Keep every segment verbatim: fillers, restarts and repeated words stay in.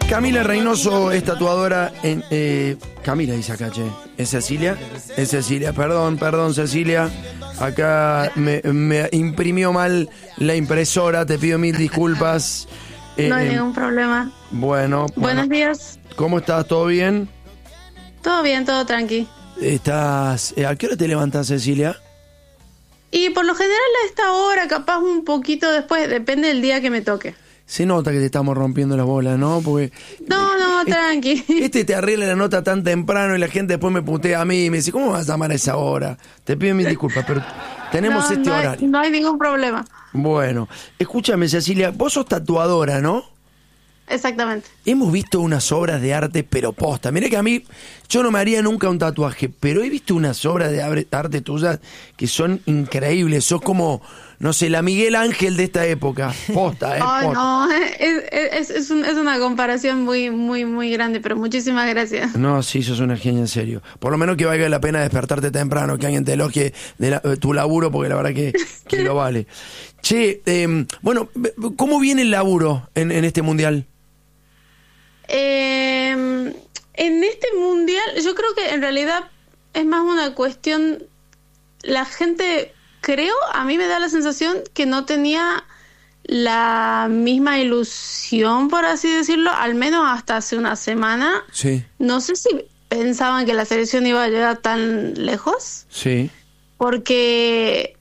Camila Reynoso es tatuadora en... Eh, Camila dice acá, che. ¿Es Cecilia? Es Cecilia, perdón, perdón, Cecilia. Acá me, me imprimió mal la impresora, te pido mil disculpas. No hay eh, ningún problema. Bueno, Buenos bueno. días. ¿Cómo estás? ¿Todo bien? Todo bien, todo tranqui. Estás... eh, ¿A qué hora te levantas, Cecilia? Y por lo general a esta hora, capaz un poquito después, depende del día que me toque. Se nota que te estamos rompiendo las bolas, ¿no? Porque... No, no, tranqui. Este te arregla la nota tan temprano y la gente después me putea a mí y me dice, ¿cómo vas a llamar a esa hora? Te pido mil disculpas, pero tenemos no, este no hay, horario. no hay ningún problema. Bueno, escúchame, Cecilia, vos sos tatuadora, ¿no? Exactamente. Hemos visto unas obras de arte, pero posta. Mirá que a mí, yo no me haría nunca un tatuaje, pero he visto unas obras de arte tuyas que son increíbles. Sos como, no sé, la Miguel Ángel de esta época. Posta, ¿eh? Ay, Posta. no, es, es, es, un- es una comparación muy, muy, muy grande, pero muchísimas gracias. No, sí, sos una genia, en serio. Por lo menos que valga la pena despertarte temprano, que alguien te elogie de la- tu laburo, porque la verdad que, que lo vale. Che, eh, bueno, ¿cómo viene el laburo en, en este mundial? Eh, en este mundial, yo creo que en realidad es más una cuestión, la gente, creo, a mí me da la sensación que no tenía la misma ilusión, por así decirlo, al menos hasta hace una semana. Sí, No sé si pensaban que la selección iba a llegar tan lejos, sí. porque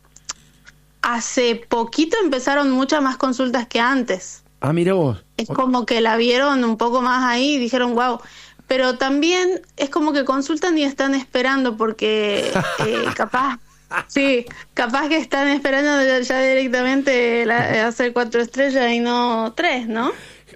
hace poquito empezaron muchas más consultas que antes. Ah, mira vos. Es como que la vieron un poco más ahí y dijeron, wow. Pero también es como que consultan y están esperando porque eh, capaz, sí, capaz que están esperando ya, ya directamente la, hacer cuatro estrellas y no tres, ¿no?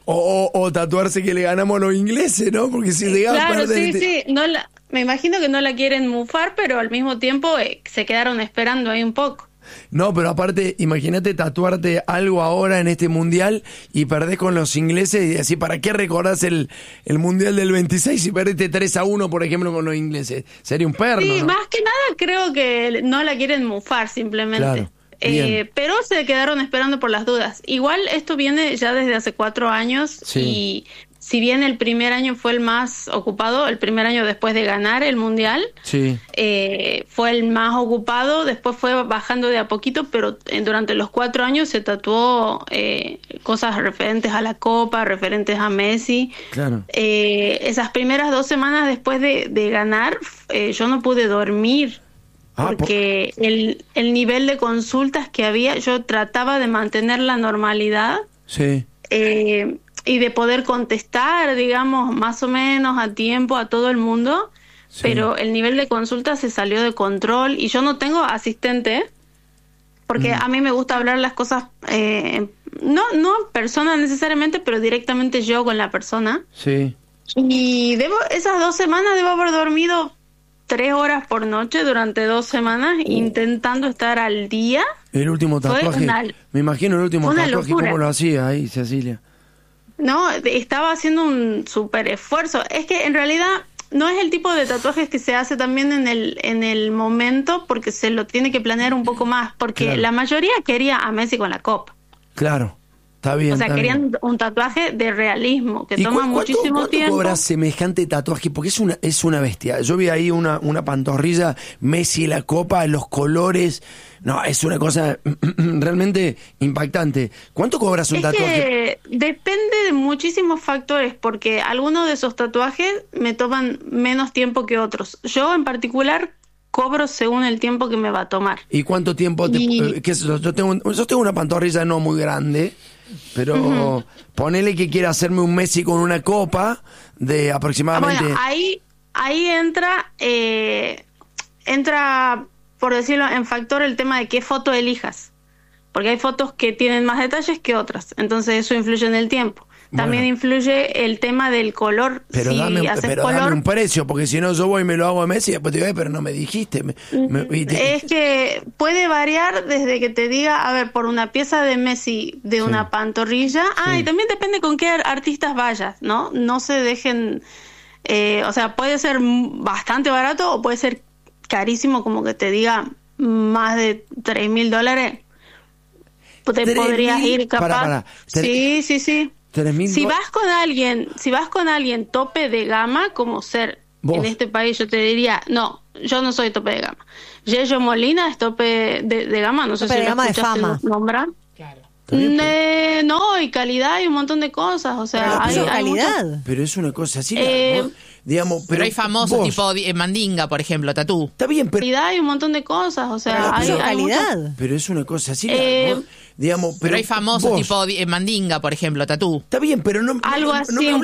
O, o, o tatuarse que le ganamos a los ingleses, ¿no? Porque si llegaba a Claro, perder... sí, sí. No la, me imagino que no la quieren mufar, pero al mismo tiempo eh, se quedaron esperando ahí un poco. No, pero aparte, imagínate tatuarte algo ahora en este mundial y perdés con los ingleses y así, ¿para qué recordás el, el mundial del veintiséis si perdiste tres a uno, por ejemplo, con los ingleses? Sería un perno, Sí, ¿no? más que nada creo que no la quieren mufar simplemente. Claro, bien. Eh, pero se quedaron esperando por las dudas. Igual esto viene ya desde hace cuatro años Sí. y si bien el primer año fue el más ocupado, el primer año después de ganar el mundial, Sí, eh, fue el más ocupado, después fue bajando de a poquito, pero eh, durante los cuatro años se tatuó eh, cosas referentes a la Copa, referentes a Messi. claro. Eh, esas primeras dos semanas después de, de ganar, eh, yo no pude dormir. Ah, Porque el, el nivel de consultas que había, yo trataba de mantener la normalidad Sí, eh, y de poder contestar, digamos, más o menos a tiempo a todo el mundo, sí. pero el nivel de consultas se salió de control y yo no tengo asistente, porque Mm. a mí me gusta hablar las cosas, eh, no, no en persona necesariamente, pero directamente yo con la persona. Sí. Y debo, esas dos semanas debo haber dormido tres horas por noche durante dos semanas, Uh. intentando estar al día. El último Fue tatuaje. una- Me imagino el último fue una tatuaje, locura. ¿cómo lo hacía ahí, Cecilia? No, de- estaba haciendo un súper esfuerzo. Es que en realidad no es el tipo de tatuajes que se hace también en el, en el momento, porque se lo tiene que planear un poco más, porque Claro. la mayoría quería a Messi con la Copa. Claro, está bien. O sea, está querían bien. un tatuaje de realismo, que ¿Y toma cu- cuánto- muchísimo cuánto tiempo. cobra semejante tatuaje? Porque es una es una bestia. Yo vi ahí una, una pantorrilla, Messi, la copa, los colores. No, es una cosa realmente impactante. ¿Cuánto cobras un Es tatuaje? que depende de muchísimos factores, porque algunos de esos tatuajes me toman menos tiempo que otros. Yo en particular cobro según el tiempo que me va a tomar. ¿Y cuánto tiempo te, Y- eh, qué sé yo, yo tengo un- yo tengo una pantorrilla no muy grande, pero ponele que quiera hacerme un Messi con una copa de Ah, aproximadamente... bueno, ahí, ahí entra, eh, entra, por decirlo en factor, el tema de qué foto elijas. Porque hay fotos que tienen más detalles que otras. Entonces eso influye en el tiempo. También Bueno. influye el tema del color. Pero, si dame, un- haces pero color, dame un precio, porque si no yo voy y me lo hago a Messi y después te digo, "Eh, pero no me dijiste. Me- me- y te- es que puede variar desde que te diga, a ver, por una pieza de Messi de Sí. una pantorrilla. Ah, Sí. y también depende con qué ar- artistas vayas, ¿no? No se dejen, eh, o sea, puede ser m- bastante barato o puede ser carísimo, como que te diga más de tres mil dólares. Te ¿Tres podrías mil? ir capaz. Pará, pará. Tre- Sí, sí, sí. tres mil Si do- vas con alguien, si vas con alguien tope de gama, como ser Vos. en este país, yo te diría, no, yo no soy tope de gama. Yello Molina es tope de, de gama, no sé Tope si de lo gama de escuchaste fama. nombrar. Claro. Está bien, pero- Eh, no, y calidad y un montón de cosas, o sea, Pero hay, puso hay muchas- calidad. Pero es una cosa así, Eh, vos, digamos, pero, Pero hay famosos vos- tipo eh, Mandinga, por ejemplo, Tatú. Está bien, pero, calidad y un montón de cosas, o sea, Pero hay, puso hay muchas- calidad. pero es una cosa así, Eh, vos, digamos, pero, Pero hay famosos vos- tipo eh, Mandinga, por ejemplo, Tatú. Está bien, pero no, Algo no- así, no me un